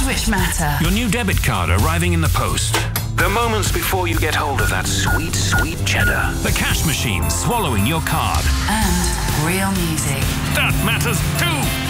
which matter. Your new debit card arriving in the post. The moments before you get hold of that sweet, sweet cheddar. The cash machine swallowing your card. And real music. That matters too.